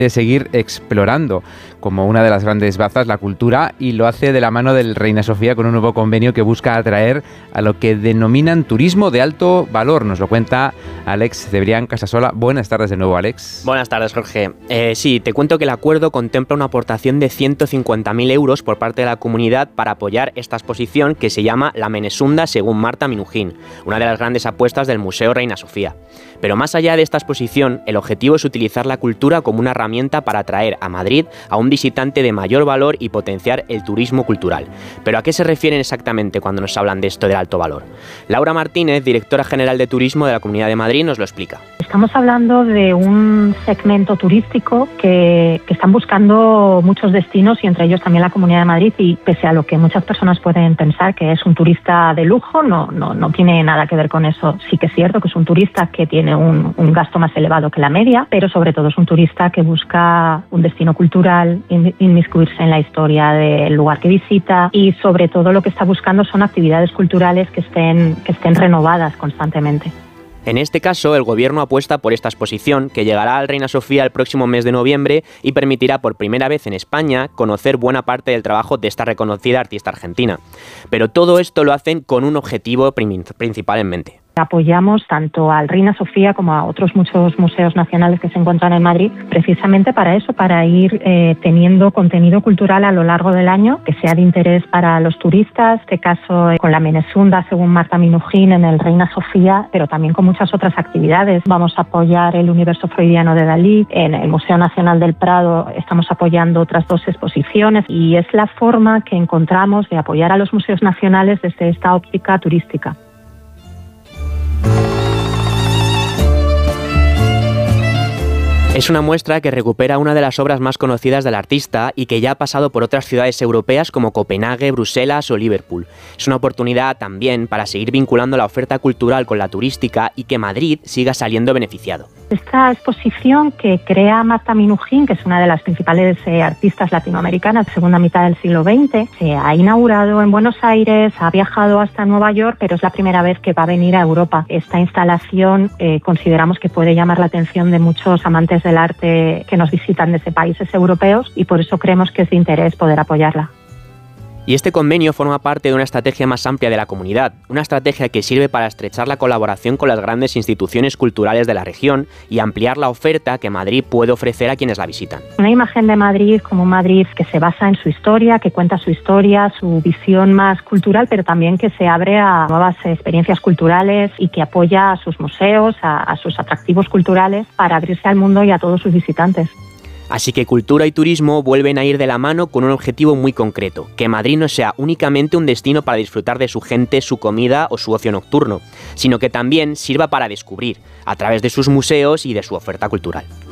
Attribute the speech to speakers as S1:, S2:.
S1: de seguir explorando como una de las grandes bazas la cultura, y lo hace de la mano del Reina Sofía con un nuevo convenio que busca atraer a lo que denominan turismo de alto valor. Nos lo cuenta Alex Cebrián Casasola. Buenas tardes de nuevo, Alex.
S2: Buenas tardes, Jorge. Sí, te cuento que el acuerdo contempla una aportación de 150.000 euros por parte de la comunidad para apoyar esta exposición que se llama La Menesunda según Marta Minujín, una de las grandes apuestas del Museo Reina Sofía. Pero más allá de esta exposición, el objetivo es utilizar la cultura como una herramienta para atraer a Madrid a un visitante de mayor valor y potenciar el turismo cultural. ¿Pero a qué se refieren exactamente cuando nos hablan de esto del alto valor? Laura Martínez, directora general de Turismo de la Comunidad de Madrid, nos lo explica.
S3: Estamos hablando de un segmento turístico que están buscando muchos destinos, y entre ellos también la Comunidad de Madrid, y pese a lo que muchas personas pueden pensar que es un turista de lujo, no tiene nada que ver con eso. Sí que es cierto que es un turista que tiene un gasto más elevado que la media, pero sobre todo es un turista que busca un destino cultural, inmiscuirse en la historia del lugar que visita, y sobre todo lo que está buscando son actividades culturales que estén renovadas constantemente.
S2: En este caso, el Gobierno apuesta por esta exposición, que llegará al Reina Sofía el próximo mes de noviembre y permitirá por primera vez en España conocer buena parte del trabajo de esta reconocida artista argentina. Pero todo esto lo hacen con un objetivo principal en mente.
S3: Apoyamos tanto al Reina Sofía como a otros muchos museos nacionales que se encuentran en Madrid, precisamente para eso, para ir teniendo contenido cultural a lo largo del año que sea de interés para los turistas. En este caso, con la Menesunda, según Marta Minujín, en el Reina Sofía, pero también con muchas otras actividades. Vamos a apoyar el universo freudiano de Dalí. En el Museo Nacional del Prado estamos apoyando otras 2 exposiciones, y es la forma que encontramos de apoyar a los museos nacionales desde esta óptica turística.
S2: Es una muestra que recupera una de las obras más conocidas del artista y que ya ha pasado por otras ciudades europeas como Copenhague, Bruselas o Liverpool. Es una oportunidad también para seguir vinculando la oferta cultural con la turística y que Madrid siga saliendo beneficiado.
S3: Esta exposición que crea Marta Minujín, que es una de las principales artistas latinoamericanas de segunda mitad del siglo XX, se ha inaugurado en Buenos Aires, ha viajado hasta Nueva York, pero es la primera vez que va a venir a Europa. Esta instalación consideramos que puede llamar la atención de muchos amantes del arte que nos visitan desde países europeos, y por eso creemos que es de interés poder apoyarla.
S2: Y este convenio forma parte de una estrategia más amplia de la comunidad, una estrategia que sirve para estrechar la colaboración con las grandes instituciones culturales de la región y ampliar la oferta que Madrid puede ofrecer a quienes la visitan.
S3: Una imagen de Madrid como un Madrid que se basa en su historia, que cuenta su historia, su visión más cultural, pero también que se abre a nuevas experiencias culturales y que apoya a sus museos, a sus atractivos culturales, para abrirse al mundo y a todos sus visitantes.
S2: Así que cultura y turismo vuelven a ir de la mano con un objetivo muy concreto: que Madrid no sea únicamente un destino para disfrutar de su gente, su comida o su ocio nocturno, sino que también sirva para descubrir, a través de sus museos y de su oferta cultural.